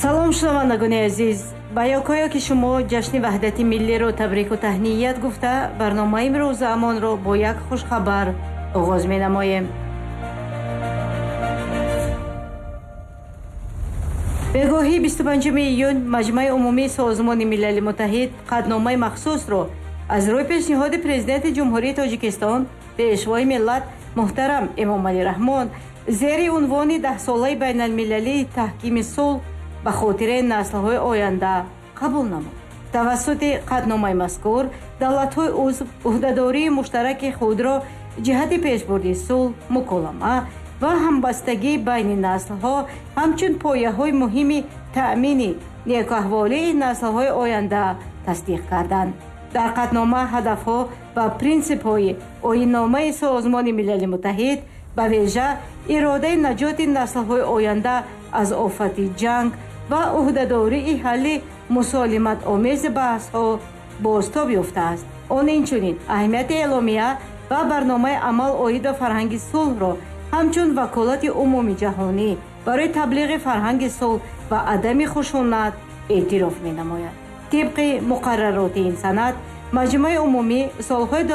салом шунавандагони азиз, ба ёкоё ки шумо ҷашни ваҳдати миллиро табрику таҳният гуфта, барномаи имрӯза амонро бо як хушхабар оғоз менамоем. бегоҳии 25 июн маҷмаи умумии Созмони Милали Муттаҳид қадномаи махсусро аз рӯи пешниҳоди президенти ҷумҳурии Тоҷикистон пешвои миллат муҳтарам Эмомалӣ Раҳмон зери унвони 10-солаи байналмилалии таҳкими сулҳ ба хотираи наслҳои оянда қабул намуд. тавассути қадномаи мазкур давлатҳои узв уҳдадории муштараки худро ҷиҳати пешбурди сулҳ, муколама ва ҳамбастагии байни наслҳо ҳамчун пояҳои муҳими таъмини некуаҳволии наслҳои оянда тасдиқ карданд. дар қаднома ҳадафҳо ва принсипҳои оинномаи Созмони Милали Муттаҳид ба вежа иродаи наҷоти наслҳои оянда аз офати ҷанг ва уҳдадории ҳалли мусолиматомези баҳсҳо бозтоб ёфтааст. он инчунин аҳамияти эъломия ва барномаи амал оид ба фарҳанги сулҳро ҳамчун ваколати умуми ҷаҳонӣ барои таблиғи фарҳанги сулҳ ва адами хушунат эътироф менамояд. тибқи муқаррароти ин санад маҷмӯи умумӣ солҳои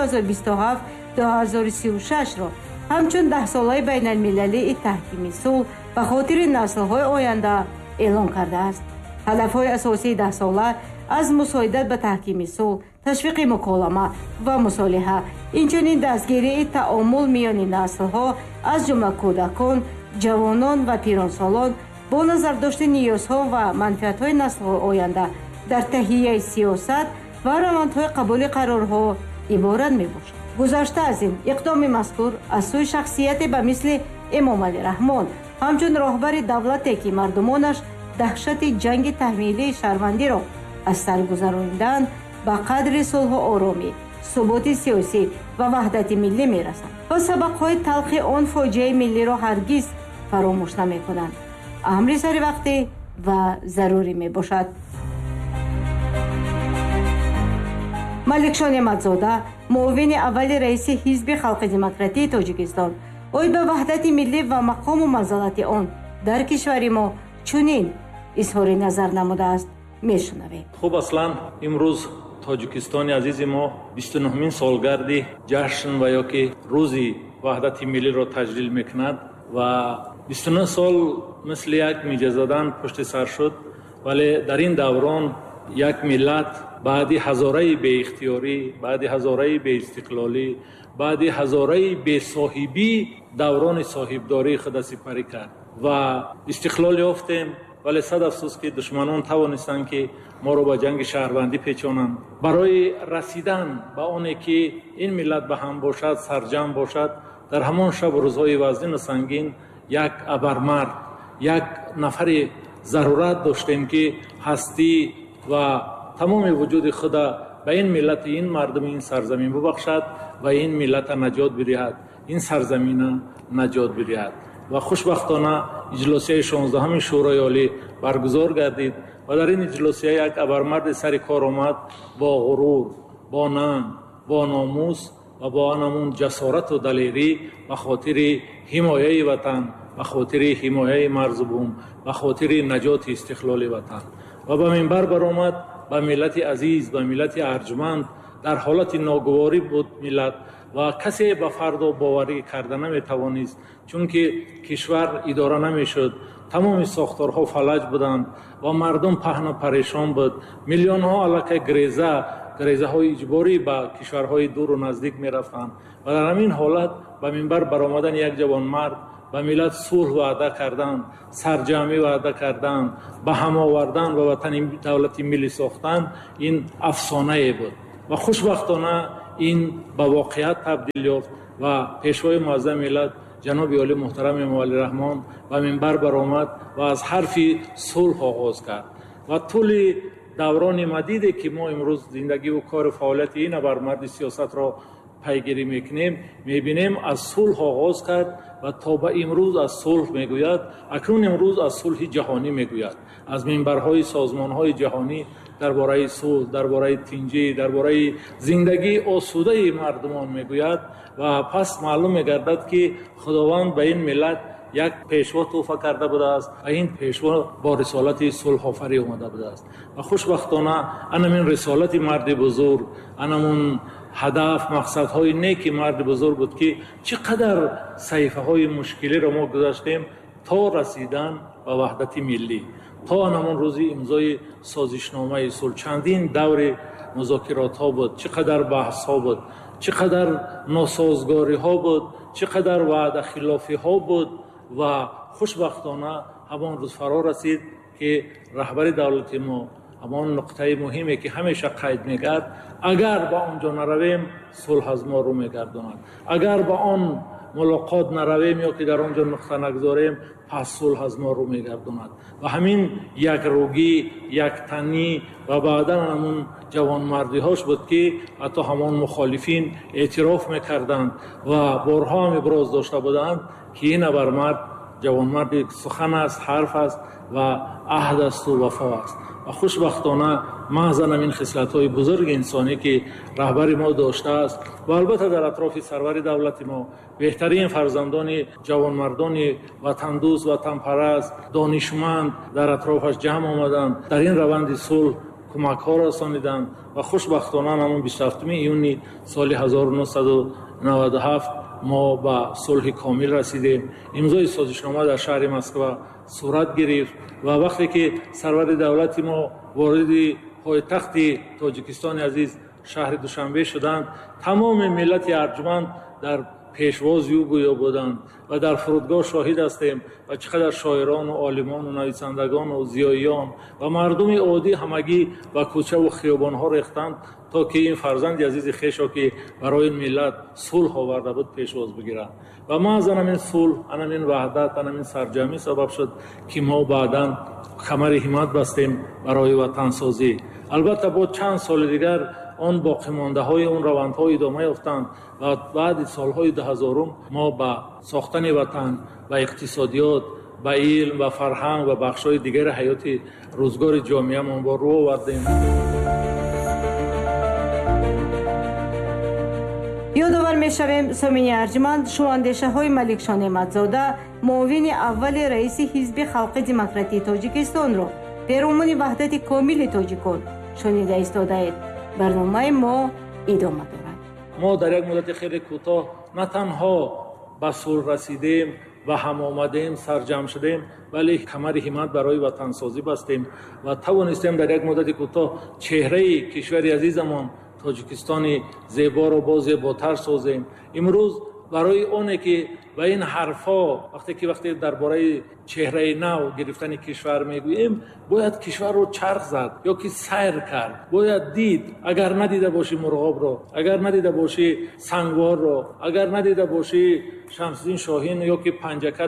2027-2036ро ҳамчун 10-солаи байналмилалии таҳкими сулҳ ба хотири наслҳои оянда эълон кардааст. ҳадафҳои асосии 10-сола аз мусоидат ба таҳкими сулҳ, ташвиқи муколама ва мусолиҳа, инчунин дастгирии таомул миёни наслҳо аз ҷумла кӯдакон, ҷавонон ва пиронсолон бо назардошти ниёзҳо ва манфиатҳои наслҳои оянда дар таҳияи сиёсат ва равандҳои қабули қарорҳо иборат мебошад. гузашта аз ин иқдоми мазкур аз сӯи шахсияте ба мисли Эмомалӣ Раҳмон ҳамчун роҳбари давлате ки мардумонаш даҳшати ҷанги таҳмилии шаҳрвандиро аз сар гузаронидан ба қадри сулҳу оромӣ, суботи сиёсӣ ва ваҳдати миллӣ мерасанд ва сабақҳои талхи он фоҷиаи миллиро ҳаргиз фаромӯш намекунанд. амри саривақтӣ ва зарурӣ мебошад. маликшон Эмадзода, муовини аввали раиси ҳизби халқи демократии Тоҷикистон, оид ба ваҳдати миллӣ ва мақому манзалати он дар кишвари мо чунин изҳори назар намудааст. мешунавем. хуб, аслан имрӯз Тоҷикистони азизи мо 29-мин солгарди ҷашн ва ёки рӯзи ваҳдати миллиро таҷлил мекунад ва 29 сол мисли як миҷазадан пушти сар шуд, вале дар ин даврон як миллат баъди ҳазораи беихтиёрӣ, баъди ҳазораи беистиқлолӣ, баъди ҳазораи бесоҳибӣ даврони соҳибдории худа сипарӣ кард ва истиқлол ёфтем. вале сад афсӯс ки душманон тавонистанд ки моро ба ҷанги шаҳрвандӣ печонанд. барои расидан ба оне ки ин миллат ба ҳам бошад, сарҷамъ бошад, дар ҳамон шабу рӯзҳои вазнину сангин як абармард, як нафари зарурат доштем ки ҳастӣ ва тамоми вуҷуди худа ба ин миллати ин мардуми ин сарзамин бубахшад ва ин миллата наҷот бириҳад, ин сарзамина наҷот бириҳад. ва хушбахтона иҷлосияи 16-ами шӯрои олӣ баргузор гардид ва дар ин иҷлосия як абармарди сари кор омад бо ғурур, бо нанг, бо номус ва бо анамун ҷасорату далерӣ ба хотири ҳимояи ватан, ба хотири ҳимояи марзубум, ба хотири наҷоти истиқлоли ватан ва ба минбар баромад. ба миллати азиз, ба миллати арҷманд дар ҳолати ногуворӣ буд миллат ва касе ба фардо боварӣ карда наметавонист, чунки кишвар идора намешуд, тамоми сохторҳо фалаҷ буданд ва мардум паҳну парешон буд. миллионҳо аллакай грезаҳои иҷборӣ ба кишварҳои дуру наздик мерафтанд ва дар ҳамин ҳолат ба минбар баромадани як ҷавонмард ба миллат сулҳ ваъда кардан, сарҷамъӣ ваъда кардан, ба ҳам овардан ва ватани давлати миллӣ сохтан, ин афсонае буд ва хушбахтона ин ба воқеият табдил ёфт ва пешвои муаззами миллат ҷаноби оли муҳтарам Эмомалӣ Раҳмон ба минбар баромад ва аз ҳарфи сулҳ оғоз кард ва тӯли даврони мадиде ки мо имрӯз зиндагиву кору фаъолияти ин абармарди сиёсатро пайгирӣ мекунем, мебинем аз сулҳ оғоз кард ва то ба имрӯз аз сулҳ мегӯяд. акнун имрӯз аз сулҳи ҷаҳонӣ мегӯяд, аз минбарҳои созмонҳои ҷаҳонӣ дар бораи сулҳ, дар бораи тинҷӣ, дар бораи зиндагии осудаи мардумон мегӯяд ва пас маълум мегардад ки худованд ба ин миллат یک پیشوا توفه کرده بوده است و این پیشوا با رسالت صلح آفری اومده بوده است و خوشبختانه این رسالت مرد بزرگ، انمون هدف مقصدهای نیک مرد بزرگ بود که چقدر صحیفه های مشکلی را ما گذاشتیم تا رسیدن به وحدت ملی، تا انمون روزی امضای سازشنامه صلح. چندین دور مذاکرات ها بود، چقدر بحث ها بود، چقدر ناسازگاری ها بود، چقدر وعده خلافی ها بود و خوشبختانه همان روز فرا رسید که رهبر دولت ما همان نقطه مهمی که همیشه قید میکرد، اگر با آنجا نرویم صلح از ما رو میگرداند، اگر با آن ملاقات نرویم یا که در آنجا نقطه نگذاریم پس صلح از ما رو میگرداند. و همین یک روگی، یک تنی و بعدا همون جوانمردی هاش بود که حتی همان مخالفین اعتراف میکردند و بارها هم ابراز داشته بودند که این ابرمرد جوانمردی سخن است، حرف است و عهد است و وفا است. و خوشبختانه محض این خصلت‌های بزرگ انسانی که رهبر ما داشته است و البته در اطراف سرور دولت ما بهترین فرزندان جوانمردان وطن دوست، وطن پرست، دانشمند در اطرافش جمع آمدند، در این روند صلح کمک ها رسانیدند و خوشبختانه همون 27 ایون سال 1997 ما به صلح کامل رسیدیم. امضای سازشنامه در شهر مسکو صورت گرفت و وقتی که سرور دولت ما وارد پایتخت تاجیکستان عزیز شهر دوشنبه شدند، تمام ملت ارجمند در پیشواز او گویا بودند و در فرودگاه شاهد هستیم و چقدر شاعران و عالمان و نویسندگان و زیاییان و مردم عادی همگی و کوچه و خیابان ها ریختند تا که این فرزند عزیز خویش که برای ملت صلح آورده بود پیشواز بگیرند. و ما از این صلح، این وحدت، این سرجمی سبب شد که ما بعداً کمر همت بستیم برای وطن سازی. البته با چند سال دیگر آن باقی مانده های اون روندهای ادامه یافتند و بعد سالهای 2000 ما به ساختن وطن، به اقتصادیات، به علم و فرهنگ و بخش‌های دیگر حیات روزگار جامعه ما با رو آوردیم. یادآور می‌شویم سامعین ارجمند، شما اندیشه‌های ملکشاه نعمت‌زاده معاون اول رئیس حزب خلق دموکراتیک تاجیکستان را در عنوان وحدت کامل تاجیکان شنیده ایستاده‌اید. برنامه ما ادامه دارد. ما در یک مدت خیلی کوتاه نه تنها به صلح رسیدیم و هم آمدیم، سرجم شدیم، ولی کمر همت برای وطن سازی بستیم و توانستیم در یک مدت کوتاه چهره کشور عزیزمان تاجیکستان زیبا را باز زیباتر سازیم. امروز برای اونه که و این حرفا وقتی درباره چهره نو گرفتن کشور میگوییم، باید کشور رو چرخ زد یا که سیر کرد، باید دید. اگر ندیده باشی مرغاب رو، اگر ندیده باشی سنگوار رو، اگر ندیده باشی شمس‌الدین شاهین یا که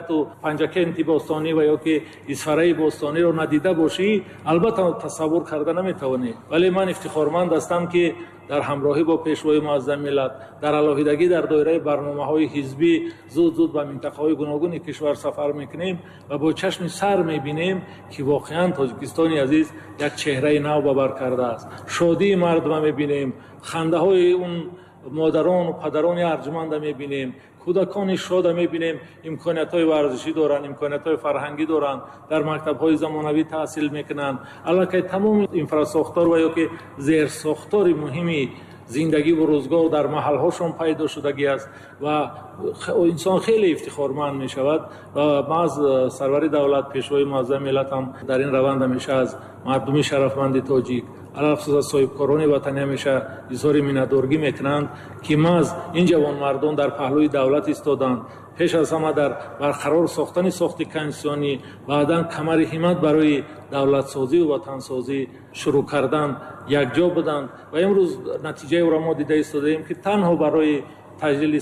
پنجکه انتباستانی و یا که اسفره باستانی رو ندیده باشی، البته تصور کرده نمیتوانی. ولی من افتخارمند هستم که در همراهی با پیشوای معظم ملت در علاهیدگی در دایره برنامه‌های حزبی زود به منطقه‌های گوناگون کشور سفر می‌کنیم و با چشم سر می‌بینیم که واقعاً تاجیکستان عزیز یک چهره نو به بر کرده است. شادی مردم می‌بینیم، خنده‌های اون مادران و پدران ارجمند می‌بینیم، کودکان شاد می‌بینیم، امکانات‌های ورزشی دارند، امکانات‌های فرهنگی دارند، در مکتب‌های زمانوی تحصیل می‌کنند. البته تمام انفراستراکچور و یا که زیرساختار مهمی زندگی و روزگار در محل‌هاشون پیدا شدگی است و انسان خیلی افتخارمند می شود و ما از سرور دولت پیشوای معظم ملت هم در این روند همیشه از مردمی شرفمند تاجیک علاوه از صاحبکاران وطنی همیشه اظهار مینت‌دارگی میکنند که ما از این جوان مردان در پهلوی دولت ایستادند، پیش از همه در برقرار ساختن ساخت کنستیونی، بعداً کمر همت برای دولت سازی و وطن سازی شروع کردن یک جا بودند و امروز نتیجه او را ما دیده ایستادیم که تنها برای تجلیل